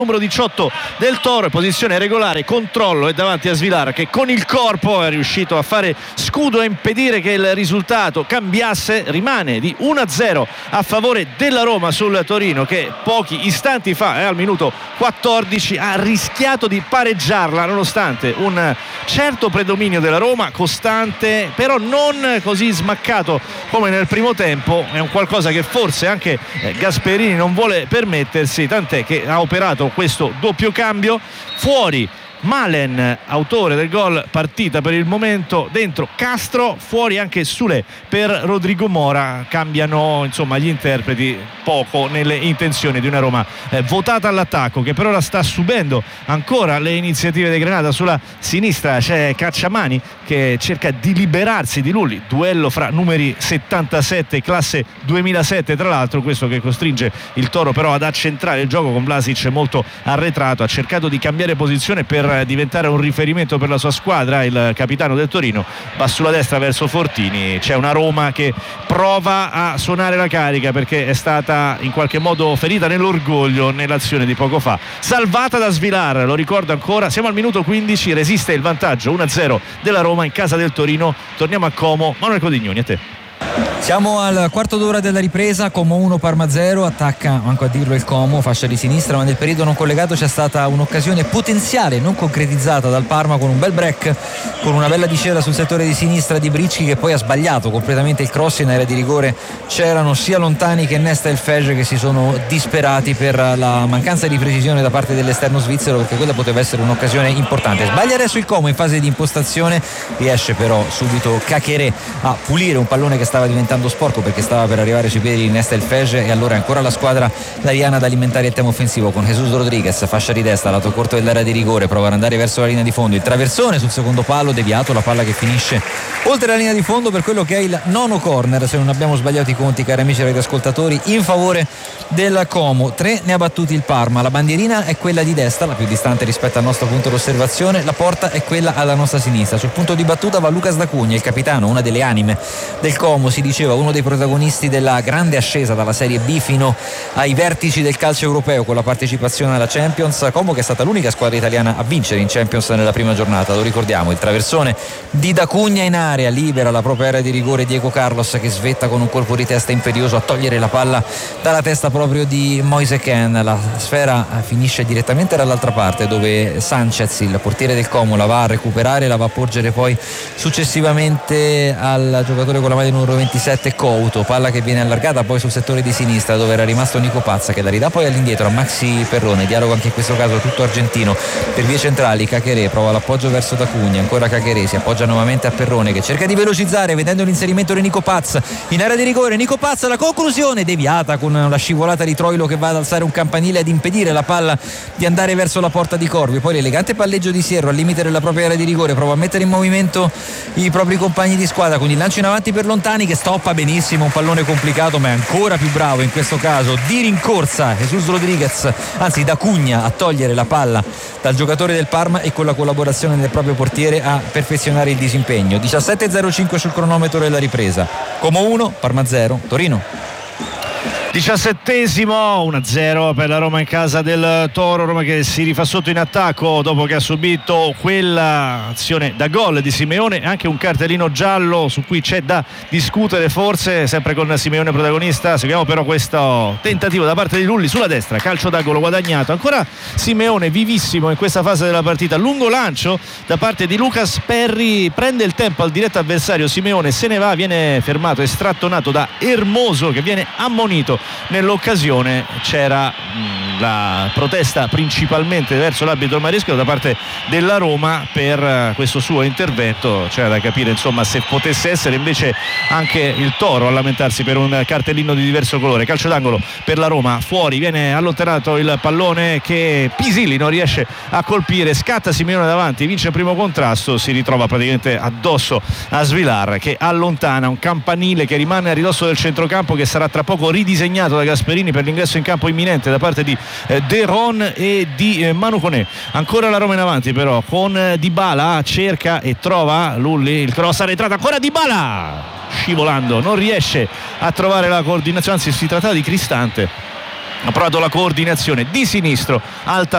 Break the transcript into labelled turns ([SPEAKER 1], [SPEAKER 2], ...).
[SPEAKER 1] numero 18 del Toro, posizione regolare, controllo e davanti a Svilar che con il corpo è riuscito a fare scudo e impedire che il risultato cambiasse. Rimane di 1-0 a favore della Roma sul Torino, che pochi istanti fa, al minuto 14, ha rischiato di pareggiarla nonostante un certo predominio della Roma, costante però non così smaccato come nel primo tempo. È un qualcosa che forse anche Gasperini non vuole permettersi, tant'è che ha operato questo doppio cambio. Fuori Malen, autore del gol partita per il momento, dentro Castro, fuori anche Sule per Rodrigo Mora. Cambiano insomma gli interpreti poco nelle intenzioni di una Roma votata all'attacco, che per ora sta subendo ancora le iniziative dei Granata. Sulla sinistra c'è Cacciamani che cerca di liberarsi di Lulli, duello fra numeri 77 classe 2007 tra l'altro, questo che costringe il Toro però ad accentrare il gioco con Vlasic molto arretrato. Ha cercato di cambiare posizione per diventare un riferimento per la sua squadra, il capitano del Torino va sulla destra verso Fortini. C'è una Roma che prova a suonare la carica perché è stata in qualche modo ferita nell'orgoglio nell'azione di poco fa, salvata da Svilar, lo ricordo ancora. Siamo al minuto 15, resiste il vantaggio 1-0 della Roma in casa del Torino. Torniamo a Como. Manuel Codignoni, a te.
[SPEAKER 2] Siamo al quarto d'ora della ripresa, Como 1 Parma 0, attacca, manco a dirlo, il Como, fascia di sinistra, ma nel periodo non collegato c'è stata un'occasione potenziale non concretizzata dal Parma con un bel break, con una bella discesa sul settore di sinistra di Bricchi, che poi ha sbagliato completamente il cross in area di rigore. C'erano sia Lontani che Nesta e il Fege che si sono disperati per la mancanza di precisione da parte dell'esterno svizzero, perché quella poteva essere un'occasione importante. Sbaglia adesso il Como in fase di impostazione, riesce però subito Caqueré a pulire un pallone che stava diventando sporco perché stava per arrivare sui piedi di Nesta il Fege, e allora ancora la squadra lariana ad alimentare il tema offensivo con Jesus Rodriguez, fascia di destra, lato corto dell'area di rigore, prova ad andare verso la linea di fondo, il traversone sul secondo palo, deviato, la palla che finisce oltre la linea di fondo per quello che è il nono corner, se non abbiamo sbagliato i conti, cari amici radioascoltatori, in favore del Como. 3 ne ha battuti il Parma, la bandierina è quella di destra, la più distante rispetto al nostro punto d'osservazione, la porta è quella alla nostra sinistra. Sul punto di battuta va Lucas D'Acugna, il capitano, una delle anime del Como, si diceva uno dei protagonisti della grande ascesa dalla Serie B fino ai vertici del calcio europeo con la partecipazione alla Champions. Como che è stata l'unica squadra italiana a vincere in Champions nella prima giornata, lo ricordiamo. Il traversone di D'Acugna in area, libera la propria area di rigore Diego Carlos, che svetta con un colpo di testa imperioso a togliere la palla dalla testa proprio di Moise Kean. La sfera finisce direttamente dall'altra parte, dove Sanchez, il portiere del Como, la va a recuperare, la va a porgere poi successivamente al giocatore con la maglia numero 27 Couto, palla che viene allargata poi sul settore di sinistra dove era rimasto Nico Pazza, che la ridà poi all'indietro a Maxi Perrone. Dialogo anche in questo caso tutto argentino per vie centrali. Caqueré prova l'appoggio verso D'Acugna, ancora Caqueré si appoggia nuovamente a Perrone che cerca di velocizzare vedendo l'inserimento di Nico Pazza in area di rigore. Nico Pazza, la conclusione deviata con la scivolata di Troilo che va ad alzare un campanile ad impedire la palla di andare verso la porta di Corvi. Poi l'elegante palleggio di Sierro al limite della propria area di rigore, prova a mettere in movimento i propri compagni di squadra con il lancio in avanti per Lontani che stoppa benissimo un pallone complicato, ma è ancora più bravo in questo caso di rincorsa Jesus Rodriguez, anzi D'Acugna, a togliere la palla dal giocatore del Parma e con la collaborazione del proprio portiere a perfezionare il disimpegno. 17:05 sul cronometro della ripresa, Como 1 Parma 0 Torino.
[SPEAKER 1] 17esimo, 1-0 per la Roma in casa del Toro. Roma che si rifà sotto in attacco dopo che ha subito quella azione da gol di Simeone, anche un cartellino giallo su cui c'è da discutere forse, sempre con Simeone protagonista. Seguiamo però questo tentativo da parte di Lulli sulla destra, calcio d'angolo guadagnato, ancora Simeone vivissimo in questa fase della partita, lungo lancio da parte di Lucas Perry, prende il tempo al diretto avversario, Simeone se ne va, viene fermato e strattonato da Hermoso che viene ammonito nell'occasione. C'era la protesta principalmente verso l'arbitro Maresca da parte della Roma per questo suo intervento. C'era da capire insomma se potesse essere invece anche il Toro a lamentarsi per un cartellino di diverso colore. Calcio d'angolo per la Roma, fuori, viene allontanato il pallone che Pisilli non riesce a colpire, scatta Simeone davanti, vince il primo contrasto, si ritrova praticamente addosso a Svilar che allontana un campanile che rimane a ridosso del centrocampo, che sarà tra poco ridisegnato da Gasperini per l'ingresso in campo imminente da parte di De Ron e di Manu Koné. Ancora la Roma in avanti però con Dybala, cerca e trova Lulli, il cross arretrato, ancora Dybala scivolando, non riesce a trovare la coordinazione, anzi si trattava di Cristante, ha provato la coordinazione di sinistro alta